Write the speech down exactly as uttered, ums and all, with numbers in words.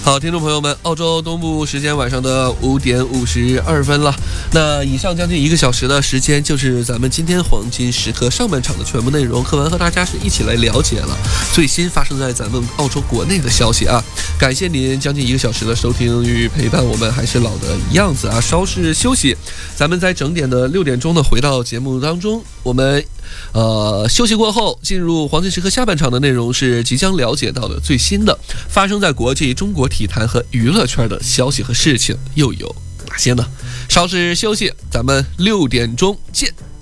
好，听众朋友们，澳洲东部时间晚上的五点五十二分了。那以上将近一个小时的时间，就是咱们今天黄金时刻上半场的全部内容。课文和大家是一起来了解了最新发生在咱们澳洲国内的消息啊！感谢您将近一个小时的收听与陪伴，我们还是老的样子啊，稍事休息，咱们在整点的六点钟呢回到节目当中。我们呃休息过后，进入黄金时刻下半场的内容是即将了解到的最新的发生在国际中国体坛和娱乐圈的消息和事情又有哪些呢？稍事休息，咱们六点钟见。